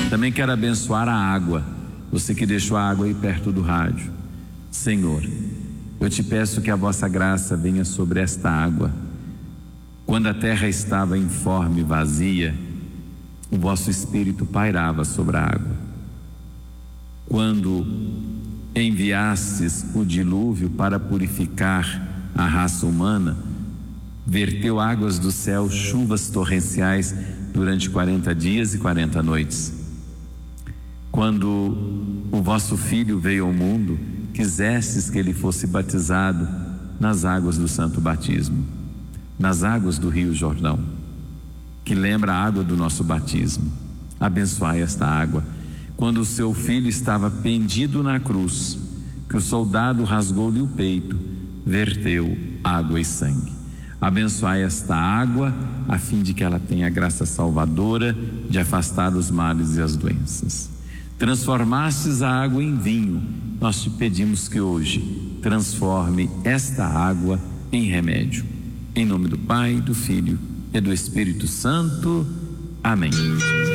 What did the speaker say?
Também quero abençoar a água, você que deixou a água aí perto do rádio. Senhor, eu te peço que a vossa graça venha sobre esta água. Quando a terra estava informe e vazia, o vosso Espírito pairava sobre a água. Quando enviastes o dilúvio para purificar a raça humana, verteu águas do céu, chuvas torrenciais durante 40 dias e 40 noites. Quando o vosso Filho veio ao mundo, quisestes que ele fosse batizado nas águas do santo batismo, nas águas do Rio Jordão, que lembra a água do nosso batismo. Abençoai esta água. Quando o seu filho estava pendido na cruz, que o soldado rasgou-lhe o peito, verteu água e sangue. Abençoai esta água, a fim de que ela tenha a graça salvadora de afastar os males e as doenças. Transformastes a água em vinho, nós te pedimos que hoje transforme esta água em remédio. Em nome do Pai, do Filho e do Espírito Santo. Amém.